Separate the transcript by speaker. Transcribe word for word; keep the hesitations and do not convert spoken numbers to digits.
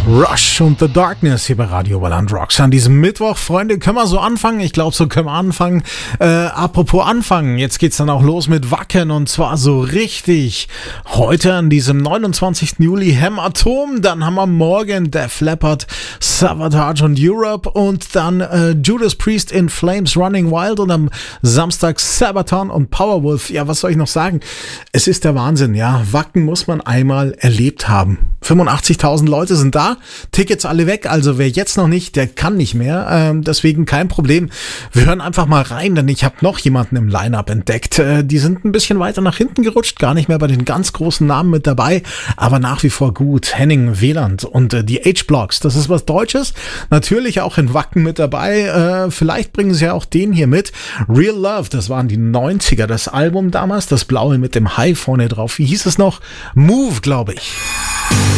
Speaker 1: Rush und The Darkness hier bei Radio Wallland Rocks. An diesem Mittwoch, Freunde, können wir so anfangen? Ich glaube, so können wir anfangen. Äh, apropos anfangen, jetzt geht's dann auch los mit Wacken und zwar so richtig. Heute an diesem neunundzwanzigsten Juli Hämatom, dann haben wir morgen Def Leppard, Savatage und Europe und dann äh, Judas Priest in Flames Running Wild und am Samstag Sabaton und Powerwolf. Ja, was soll ich noch sagen? Es ist der Wahnsinn, ja. Wacken muss man einmal erlebt haben. fünfundachtzigtausend Leute sind da, Tickets alle weg, also wer jetzt noch nicht, der kann nicht mehr, ähm, deswegen kein Problem. Wir hören einfach mal rein, denn ich habe noch jemanden im Line-Up entdeckt. Äh, die sind ein bisschen weiter nach hinten gerutscht, gar nicht mehr bei den ganz großen Namen mit dabei, aber nach wie vor gut. Henning Wieland und äh, die H-Blocks, das ist was Deutsches, natürlich auch in Wacken mit dabei, äh, vielleicht bringen sie ja auch den hier mit. Real Love, das waren die neunziger, das Album damals, das blaue mit dem Hai vorne drauf, wie hieß es noch? Move, glaube ich.